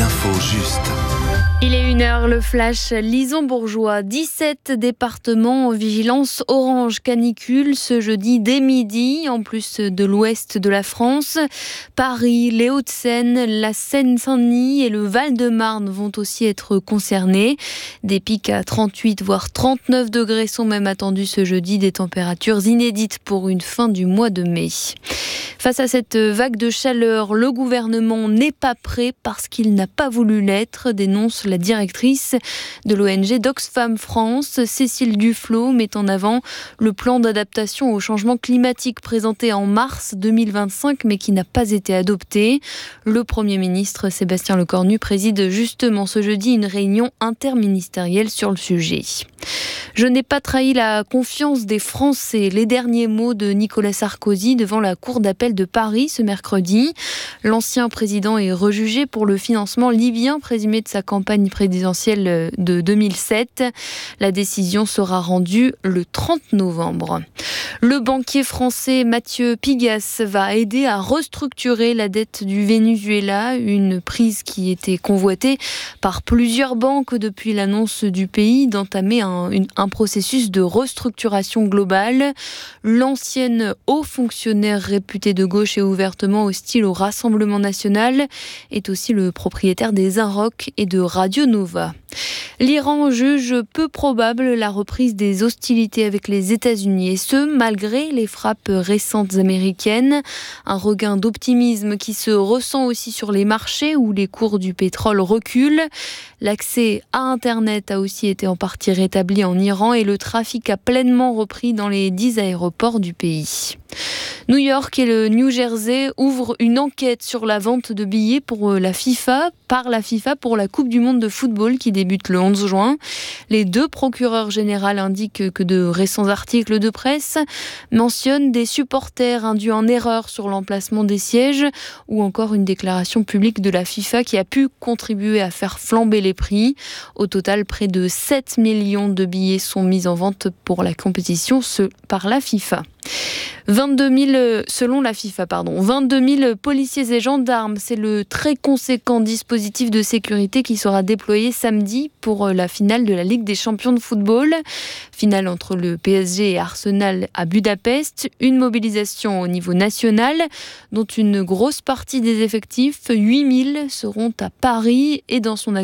l'info juste. Il est 1h, le flash Lison-Bourgeois. 17 départements en vigilance orange canicule ce jeudi dès midi, en plus de l'ouest de la France. Paris, les Hauts-de-Seine, la Seine-Saint-Denis et le Val-de-Marne vont aussi être concernés. Des pics à 38 voire 39 degrés sont même attendus ce jeudi, des températures inédites pour une fin du mois de mai. Face à cette vague de chaleur, le gouvernement n'est pas prêt parce qu'il n'a pas voulu l'être, dénonce la directrice de l'ONG d'Oxfam France. Cécile Duflot met en avant le plan d'adaptation au changement climatique présenté en mars 2025 mais qui n'a pas été adopté. Le Premier ministre Sébastien Lecornu préside justement ce jeudi une réunion interministérielle sur le sujet. Je n'ai pas trahi la confiance des Français. Les derniers mots de Nicolas Sarkozy devant la Cour d'appel de Paris ce mercredi. L'ancien président est rejugé pour le financement libyen présumé de sa campagne présidentielle de 2007. La décision sera rendue le 30 novembre. Le banquier français Mathieu Pigasse va aider à restructurer la dette du Venezuela, une prise qui était convoitée par plusieurs banques depuis l'annonce du pays d'entamer un processus de restructuration globale. L'ancienne haut fonctionnaire réputé de gauche et ouvertement hostile au Rassemblement national est aussi le propriétaire des Inrocks et de Radio Nova. L'Iran juge peu probable la reprise des hostilités avec les États-Unis et ce, malgré les frappes récentes américaines. Un regain d'optimisme qui se ressent aussi sur les marchés où les cours du pétrole reculent. L'accès à Internet a aussi été en partie rétabli en Iran et le trafic a pleinement repris dans les 10 aéroports du pays. New York et le New Jersey ouvrent une enquête sur la vente de billets par la FIFA pour la Coupe du Monde de football qui débute le 11 juin. Les deux procureurs généraux indiquent que de récents articles de presse mentionnent des supporters induits en erreur sur l'emplacement des sièges ou encore une déclaration publique de la FIFA qui a pu contribuer à faire flamber les prix. Au total, près de 7 millions de billets sont mis en vente pour la compétition par la FIFA. 22 000 policiers et gendarmes, c'est le très conséquent dispositif de sécurité qui sera déployé samedi pour la finale de la Ligue des champions de football. Finale entre le PSG et Arsenal à Budapest. Une mobilisation au niveau national, dont une grosse partie des effectifs, 8 000, seront à Paris et dans son